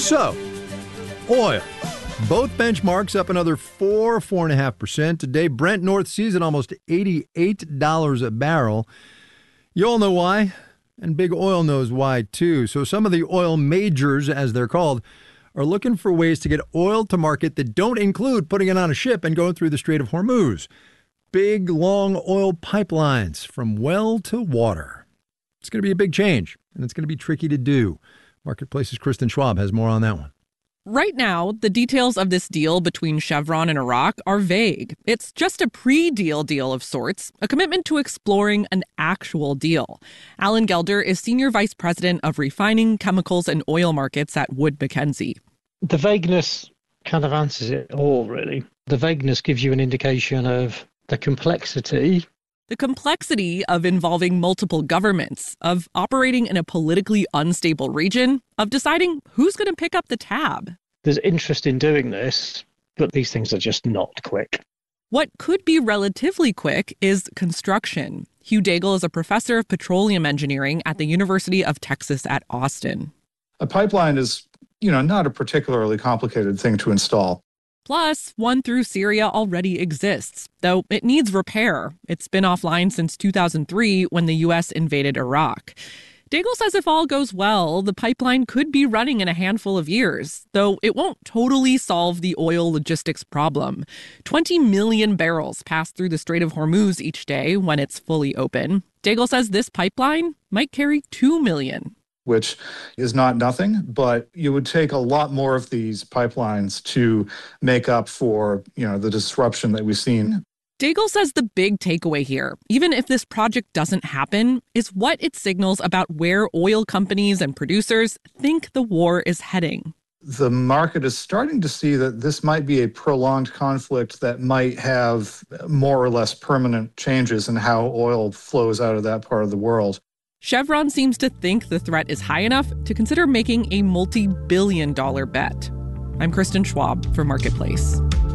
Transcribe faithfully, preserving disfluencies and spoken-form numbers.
So, oil. Both benchmarks up another four, four point five percent. Today, Brent North Sea's at almost eighty-eight dollars a barrel. You all know why, and Big Oil knows why, too. So some of the oil majors, as they're called, are looking for ways to get oil to market that don't include putting it on a ship and going through the Strait of Hormuz. Big, long oil pipelines from well to water. It's going to be a big change, and it's going to be tricky to do. Marketplace's Kristen Schwab has more on that one. Right now, the details of this deal between Chevron and Iraq are vague. It's just a pre-deal deal of sorts, a commitment to exploring an actual deal. Alan Gelder is Senior Vice President of Refining, Chemicals, and Oil Markets at Wood Mackenzie. The vagueness kind of answers it all, really. The vagueness gives you an indication of the complexity. The complexity of involving multiple governments, of operating in a politically unstable region, of deciding who's going to pick up the tab. There's interest in doing this, but these things are just not quick. What could be relatively quick is construction. Hugh Daigle is a professor of petroleum engineering at the University of Texas at Austin. A pipeline is, you know, not a particularly complicated thing to install. Plus, one through Syria already exists, though it needs repair. It's been offline since two thousand three when the U S invaded Iraq. Daigle says if all goes well, the pipeline could be running in a handful of years, though it won't totally solve the oil logistics problem. twenty million barrels pass through the Strait of Hormuz each day when it's fully open. Daigle says this pipeline might carry two million. Which is not nothing, but you would take a lot more of these pipelines to make up for, you know, the disruption that we've seen. Daigle says the big takeaway here, even if this project doesn't happen, is what it signals about where oil companies and producers think the war is heading. The market is starting to see that this might be a prolonged conflict that might have more or less permanent changes in how oil flows out of that part of the world. Chevron seems to think the threat is high enough to consider making a multi-billion dollar bet. I'm Kristen Schwab for Marketplace.